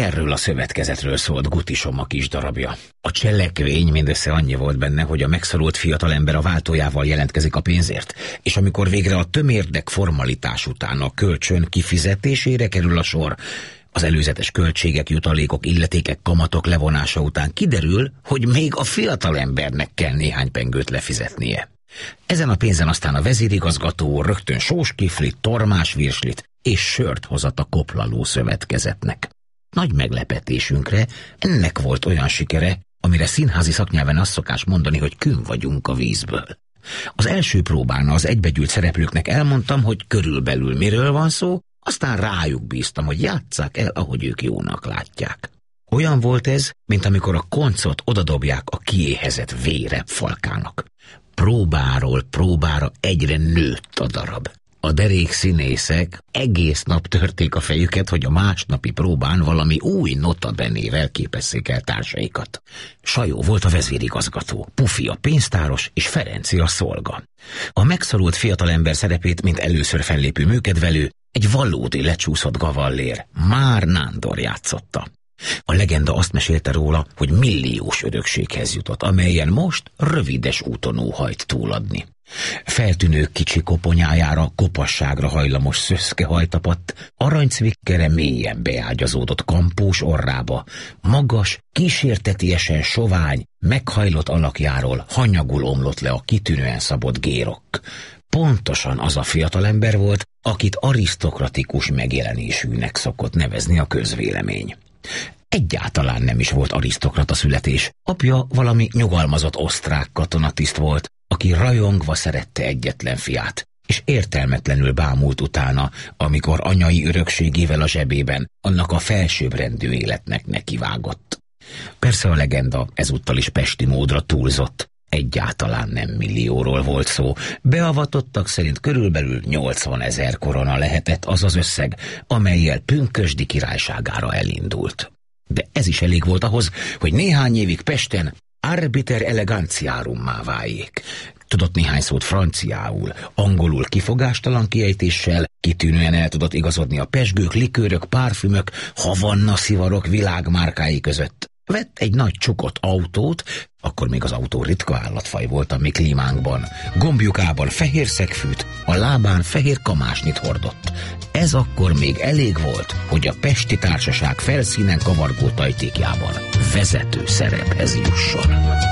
erről a szövetkezetről szólt Gutisom a kis darabja. A cselekvény mindössze annyi volt benne, hogy a megszorult fiatalember a váltójával jelentkezik a pénzért, és amikor végre a tömérdek formalitás után a kölcsön kifizetésére kerül a sor, az előzetes költségek, jutalékok, illetékek, kamatok levonása után kiderül, hogy még a fiatalembernek kell néhány pengőt lefizetnie. Ezen a pénzen aztán a vezérigazgató rögtön sóskiflit, tormás virslit és sört hozott a koplaló szövetkezetnek. Nagy meglepetésünkre ennek volt olyan sikere, amire színházi szaknyelven azt szokás mondani, hogy künn vagyunk a vízből. Az első próbán az egybegyűlt szereplőknek elmondtam, hogy körülbelül miről van szó, aztán rájuk bíztam, hogy játsszák el, ahogy ők jónak látják. Olyan volt ez, mint amikor a koncot odadobják a kiéhezett vérebb falkának. Próbáról próbára egyre nőtt a darab. A derék színészek egész nap törték a fejüket, hogy a másnapi próbán valami új notabenével képezzék el társaikat. Sajó volt a vezérigazgató, Pufi a pénztáros és Ferenci a szolga. A megszorult fiatalember szerepét, mint először fellépő műkedvelő, egy valódi lecsúszott gavallér, Már Nándor játszotta. A legenda azt mesélte róla, hogy milliós örökséghez jutott, amelyen most rövides úton óhajt túladni. Feltűnő kicsi koponyájára kopasságra hajlamos szöszke hajtapadt, aranycvikkere mélyen beágyazódott kampós orrába, magas, kísértetiesen sovány, meghajlott alakjáról hanyagul omlott le a kitűnően szabott gérokk. Pontosan az a fiatalember volt, akit arisztokratikus megjelenésűnek szokott nevezni a közvélemény. Egyáltalán nem is volt arisztokrata születés. Apja valami nyugalmazott osztrák katonatiszt volt, aki rajongva szerette egyetlen fiát, és értelmetlenül bámult utána, amikor anyai örökségével a zsebében annak a felsőbbrendű életnek nekivágott. Persze a legenda ezúttal is pesti módra túlzott. Egyáltalán nem millióról volt szó. Beavatottak szerint körülbelül 80 000 korona lehetett az az összeg, amellyel Pünkösdi királyságára elindult. De ez is elég volt ahhoz, hogy néhány évig Pesten arbiter eleganciarummá váljék. Tudott néhány szót franciául, angolul kifogástalan kiejtéssel, kitűnően el tudott igazodni a pezsgők, likőrök, párfümök, havanna szivarok világmárkái között. Vett egy nagy csukott autót, akkor még az autó ritka állatfaj volt a mi klímánkban. Gombjukában fehér szegfűt, a lábán fehér kamásnit hordott. Ez akkor még elég volt, hogy a pesti társaság felszínen kavargó tajtékjában vezető szerephez jusson.